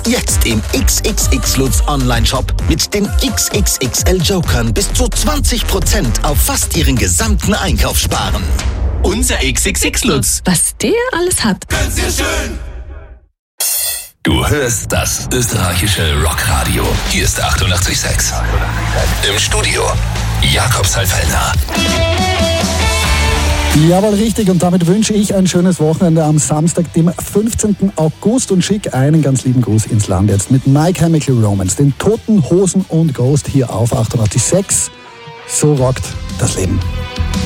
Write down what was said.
Jetzt im XXX Lutz Online-Shop mit den XXXL Jokern bis zu 20% auf fast Ihren gesamten Einkauf sparen. Unser XXX Lutz. Was der alles hat. Ganz sehr schön. Du hörst das österreichische Rockradio. Hier ist 88,6. Im Studio Jakob Salfellner. Jawohl, richtig. Und damit wünsche ich ein schönes Wochenende am Samstag, dem 15. August und schicke einen ganz lieben Gruß ins Land jetzt mit My Chemical Romance, den Toten Hosen und Ghost hier auf 88,6. So rockt das Leben.